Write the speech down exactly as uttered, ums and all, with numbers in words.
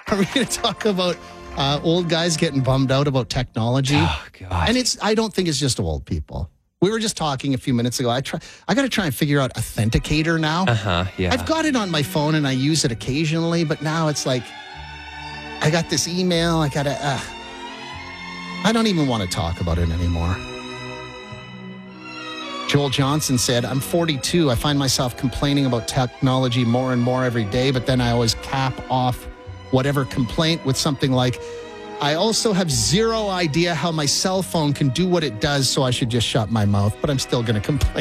Are we going to talk about uh, old guys getting bummed out about technology? Oh, God. And it's I don't think it's just old people. We were just talking a few minutes ago. I try. I got to try and figure out Authenticator now. Uh-huh, yeah. I've got it on my phone and I use it occasionally, but now it's like I got this email. I got to. Uh, I don't even want to talk about it anymore. Joel Johnson said, I'm forty-two. I find myself complaining about technology more and more every day, but then I always cap off whatever complaint with something like, I also have zero idea how my cell phone can do what it does, so I should just shut my mouth, but I'm still going to complain.